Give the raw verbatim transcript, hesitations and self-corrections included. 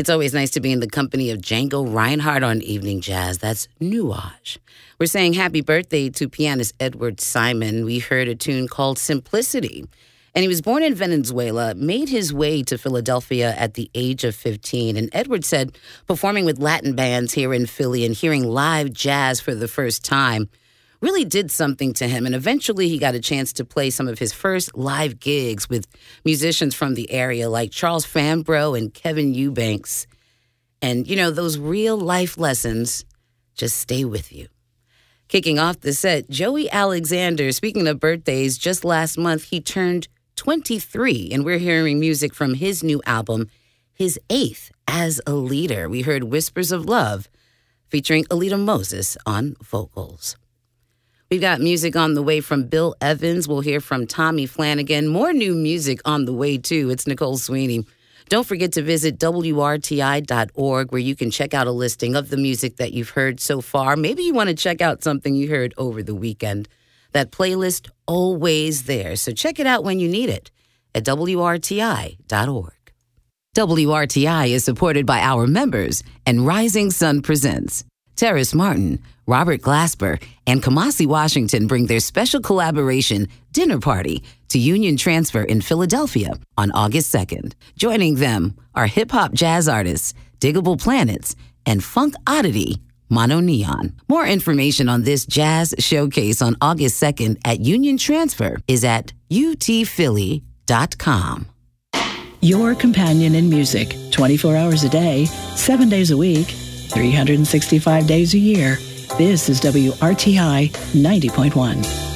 It's always nice to be in the company of Django Reinhardt on Evening Jazz. That's Nuage. We're saying happy birthday to pianist Edward Simon. We heard a tune called Simplicity. And he was born in Venezuela, made his way to Philadelphia at the age of fifteen. And Edward said performing with Latin bands here in Philly and hearing live jazz for the first time really did something to him. And eventually he got a chance to play some of his first live gigs with musicians from the area like Charles Fambro and Kevin Eubanks. And, you know, those real life lessons just stay with you. Kicking off the set, Joey Alexander. Speaking of birthdays, just last month he turned twenty-three, and we're hearing music from his new album, his eighth as a leader. We heard Whispers of Love featuring Alita Moses on vocals. We've got music on the way from Bill Evans. We'll hear from Tommy Flanagan. More new music on the way, too. It's Nicole Sweeney. Don't forget to visit W R T I dot org, where you can check out a listing of the music that you've heard so far. Maybe you want to check out something you heard over the weekend. That playlist, always there. So check it out when you need it at W R T I dot org. W R T I is supported by our members and Rising Sun Presents. Terrace Martin, Robert Glasper, and Kamasi Washington bring their special collaboration dinner party to Union Transfer in Philadelphia on August second. Joining them are hip-hop jazz artists Diggable Planets and funk oddity Mono Neon. More information on this jazz showcase on August second at Union Transfer is at U T Philly dot com. Your companion in music, twenty-four hours a day, seven days a week, three hundred sixty-five days a year. This is W R T I ninety point one.